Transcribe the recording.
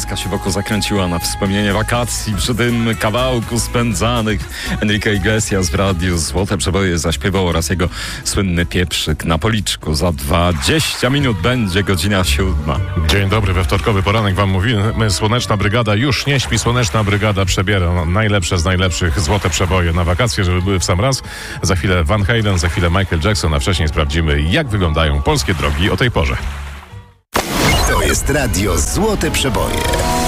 Łezka się wokół zakręciła na wspomnienie wakacji przy tym kawałku spędzanych. Enrique Iglesias w radiu Złote Przeboje zaśpiewał oraz jego słynny pieprzyk na policzku. Za 20 minut będzie godzina 7. Dzień dobry, we wtorkowy poranek wam mówimy. Słoneczna Brygada już nie śpi. Słoneczna Brygada przebiera najlepsze z najlepszych Złote Przeboje na wakacje, żeby były w sam raz. Za chwilę Van Halen, za chwilę Michael Jackson, a wcześniej sprawdzimy, jak wyglądają polskie drogi o tej porze. To jest radio Złote Przeboje.